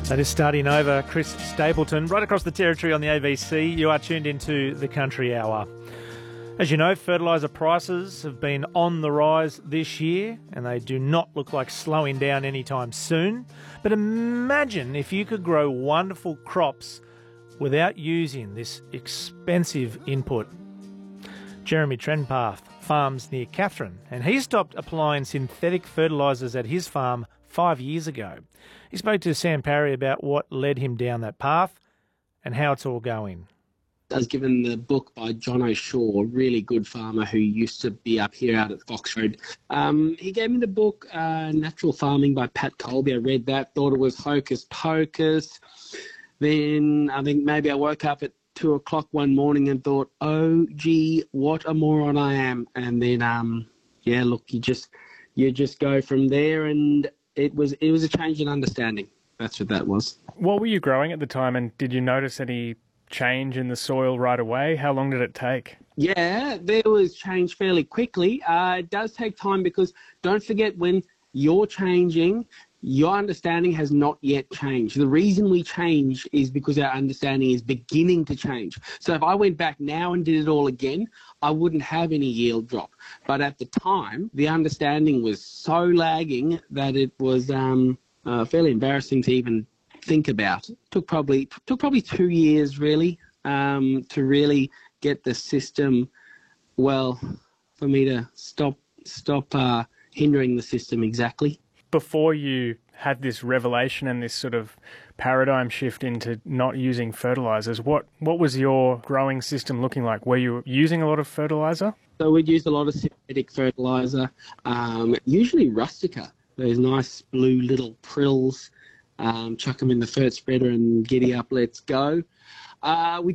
That is starting over. Chris Stapleton, right across the territory on the ABC. You are tuned into the Country Hour. As you know, fertiliser prices have been on the rise this year, and they do not look like slowing down anytime soon. But imagine if you could grow wonderful crops without using this expensive input. Jeremy Trenpath farms near Katherine, and he stopped applying synthetic fertilisers at his farm 5 years ago. He spoke to Sam Parry about what led him down that path and how it's all going. I was given the book by John O'Shaw, a really good farmer who used to be up here out at Fox Road. He gave me the book Natural Farming by Pat Colby. I read that, thought it was hocus pocus. Then I think maybe I woke up at 2 o'clock one morning and thought, oh, gee, what a moron I am. And then, you just go from there, and it was a change in understanding. That's what that was. What were you growing at the time, and did you notice any change in the soil right away? How long did it take? Yeah, there was change fairly quickly. It does take time because don't forget, when you're changing, your understanding has not yet changed. The reason we change is because our understanding is beginning to change. So if I went back now and did it all again, I wouldn't have any yield drop. But at the time, the understanding was so lagging that it was fairly embarrassing to even think about. It took probably 2 years really to really get the system, for me to stop hindering the system exactly. Before you had this revelation and this sort of paradigm shift into not using fertilisers, what was your growing system looking like? Were you using a lot of fertiliser? So we'd use a lot of synthetic fertiliser, usually Rustica, those nice blue little prills. Chuck them in the fert spreader and giddy up, let's go. We